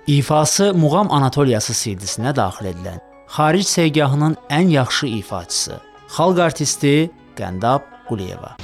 İfası Muğam Anatoliyası CD-sinə daxil edilən xaric seyigahının ən yaxşı ifaçısı, xalq artisti Qəndab Quliyeva.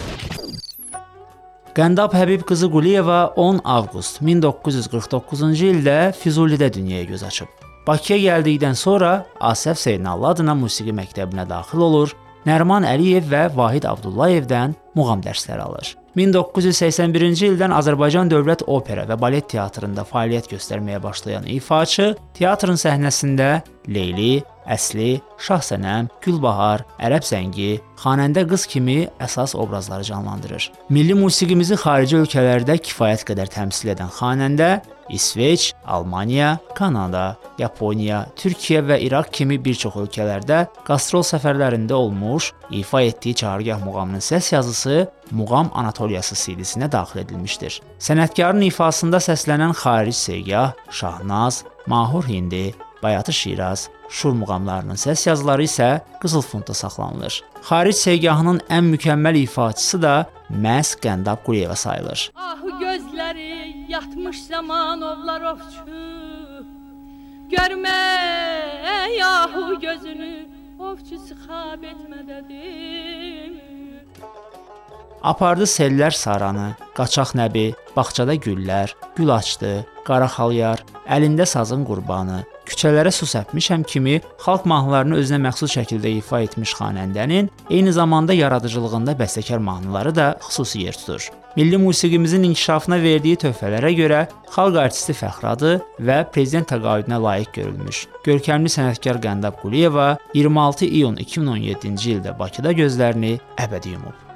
Qəndab Həbib qızı Quliyeva 10 avqust 1949-cu ildə Füzulidə dünyaya göz açıb. Bakıya gəldikdən sonra Asəf Zeynallı adına musiqi məktəbinə daxil olur, Nəriman Əliyev və Vahid Abdullayevdən muğam dərsləri alır. 1981-ci ildən Azərbaycan Dövlət Opera və Balet Teatrında fəaliyyət göstərməyə başlayan ifaçı, teatrın səhnəsində Leyli, Əsli, Şahsənəm, Gülbahar, Ərəb Zəngi, xanəndə qız kimi əsas obrazları canlandırır. Milli musiqimizi xarici ölkələrdə kifayət qədər təmsil edən xanəndə İsveç, Almaniya, Kanada, Yaponiya, Türkiyə və İraq kimi bir çox ölkələrdə qastrol səfərlərində olmuş, ifa etdiyi çağırgah muğamının səs yazısı Muğam Anatoliyası CD-sinə daxil edilmişdir. Sənətkarın ifasında səslənən xaric seygah, Şahnaz, Mahur Hindi, Bayatı Şiraz, Şur muğamlarının səs yazıları isə Qızıl Fondda saxlanılır. Xaric seygahının ən mükəmməl ifaçısı da məhz Qəndab Quliyeva sayılır. Ah gözləri yatmış zaman ovlar ovçu, görmə yahu gözünü ovçu sıxab etmədədir. Apardı sellər saranı, qaçaq nəbi, bağçada güllər, gül açdı, qara xalyar, əlində sazın qurbanı, küçələrə su səpmişəm kimi xalq mahnılarını özünə məxsus şəkildə ifa etmiş xanəndənin eyni zamanda yaradıcılığında bəstəkar mahnıları da xüsusi yer tutur. Milli musiqimizin inkişafına verdiyi töhfələrə görə xalq artisti fəxradı və prezident təqaüdünə layiq görülmüş. Görkəmli sənətkar Qəndab Quliyeva 26 iyun 2017-ci ildə Bakıda gözlərini əbədi yumub.